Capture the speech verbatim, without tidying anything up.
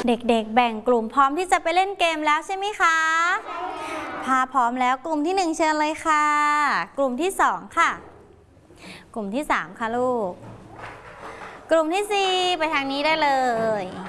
เด็กๆแบ่งกลุ่มพร้อมที่จะไปเล่นเกมแล้วใช่ไหมคะพาพร้อมแล้วกลุ่มที่หนึ่งเชิญเลยค่ะกลุ่มที่สองค่ะกลุ่มที่สามค่ะลูกกลุ่มที่สี่ไปทางนี้ได้เลย